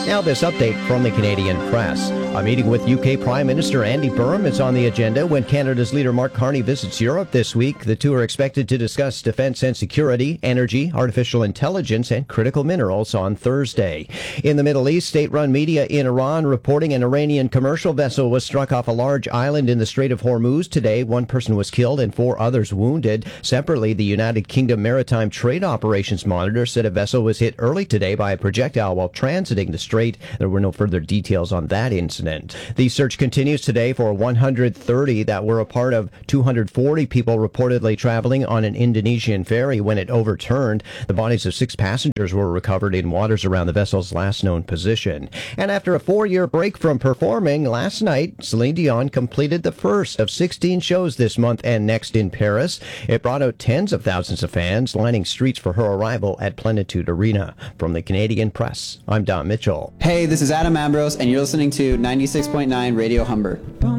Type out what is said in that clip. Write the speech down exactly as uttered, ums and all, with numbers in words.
Now this update from the Canadian Press. A meeting with U K Prime Minister Andy Burnham is on the agenda when Canada's leader Mark Carney visits Europe this week. The two are expected to discuss defense and security, energy, artificial intelligence, and critical minerals on Thursday. In the Middle East, state-run media in Iran reporting an Iranian commercial vessel was struck off a large island in the Strait of Hormuz today. One person was killed and four others wounded. Separately, the United Kingdom Maritime Trade Operations Monitor said a vessel was hit early today by a projectile while transiting the strait. There were no further details on that incident. The search continues today for one hundred thirty that were a part of two hundred forty people reportedly traveling on an Indonesian ferry when it overturned. The bodies of six passengers were recovered in waters around the vessel's last known position. And after a four-year break from performing, last night, Celine Dion completed the first of sixteen shows this month and next in Paris. It brought out tens of thousands of fans lining streets for her arrival at Plenitude Arena. From the Canadian Press, I'm Don Mitchell. Hey, this is Adam Ambrose, and you're listening to ninety-six point nine Radio Humber.